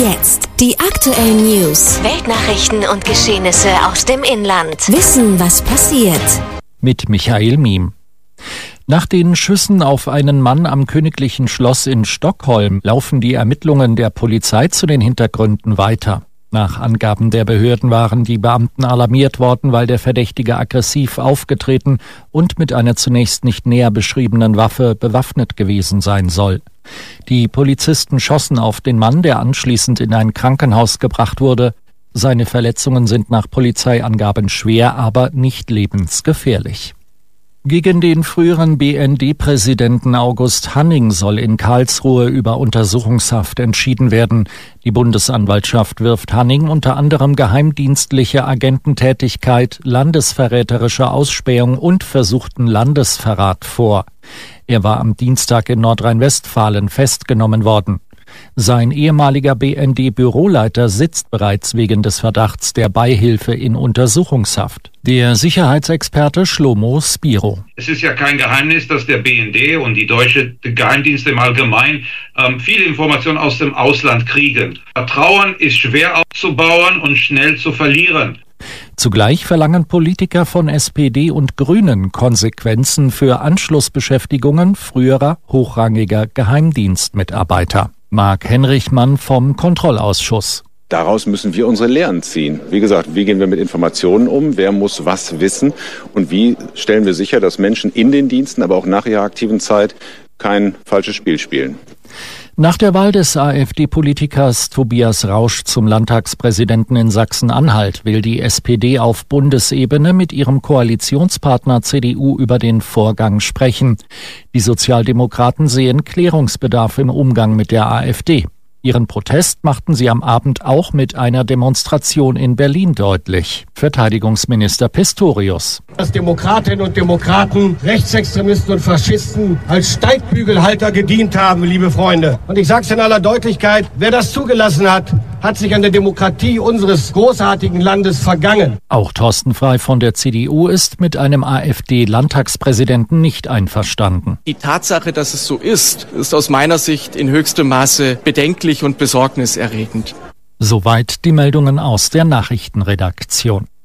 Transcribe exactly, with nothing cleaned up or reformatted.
jetzt die aktuellen News, Weltnachrichten und Geschehnisse aus dem Inland. Wissen, was passiert. Mit Michael Miem. Nach den Schüssen auf einen Mann am Königlichen Schloss in Stockholm laufen die Ermittlungen der Polizei zu den Hintergründen weiter. Nach Angaben der Behörden waren die Beamten alarmiert worden, weil der Verdächtige aggressiv aufgetreten und mit einer zunächst nicht näher beschriebenen Waffe bewaffnet gewesen sein soll. Die Polizisten schossen auf den Mann, der anschließend in ein Krankenhaus gebracht wurde. Seine Verletzungen sind nach Polizeiangaben schwer, aber nicht lebensgefährlich. Gegen den früheren B N D-Präsidenten August Hanning soll in Karlsruhe über Untersuchungshaft entschieden werden. Die Bundesanwaltschaft wirft Hanning unter anderem geheimdienstliche Agententätigkeit, landesverräterische Ausspähung und versuchten Landesverrat vor. Er war am Dienstag in Nordrhein-Westfalen festgenommen worden. Sein ehemaliger B N D-Büroleiter sitzt bereits wegen des Verdachts der Beihilfe in Untersuchungshaft. Der Sicherheitsexperte Shlomo Spiro. Es ist ja kein Geheimnis, dass der B N D und die deutsche Geheimdienste im Allgemeinen ähm, viele Informationen aus dem Ausland kriegen. Vertrauen ist schwer aufzubauen und schnell zu verlieren. Zugleich verlangen Politiker von S P D und Grünen Konsequenzen für Anschlussbeschäftigungen früherer hochrangiger Geheimdienstmitarbeiter. Marc Henrichmann vom Kontrollausschuss. Daraus müssen wir unsere Lehren ziehen. Wie gesagt, wie gehen wir mit Informationen um? Wer muss was wissen? Und wie stellen wir sicher, dass Menschen in den Diensten, aber auch nach ihrer aktiven Zeit kein falsches Spiel spielen? Nach der Wahl des AfD-Politikers Tobias Rausch zum Landtagspräsidenten in Sachsen-Anhalt will die S P D auf Bundesebene mit ihrem Koalitionspartner C D U über den Vorgang sprechen. Die Sozialdemokraten sehen Klärungsbedarf im Umgang mit der AfD. Ihren Protest machten sie am Abend auch mit einer Demonstration in Berlin deutlich. Verteidigungsminister Pistorius. Dass Demokratinnen und Demokraten, Rechtsextremisten und Faschisten als Steigbügelhalter gedient haben, liebe Freunde. Und ich sage es in aller Deutlichkeit, wer das zugelassen hat, hat sich an der Demokratie unseres großartigen Landes vergangen. Auch Thorsten Frey von der C D U ist mit einem AfD-Landtagspräsidenten nicht einverstanden. Die Tatsache, dass es so ist, ist aus meiner Sicht in höchstem Maße bedenklich und besorgniserregend. Soweit die Meldungen aus der Nachrichtenredaktion.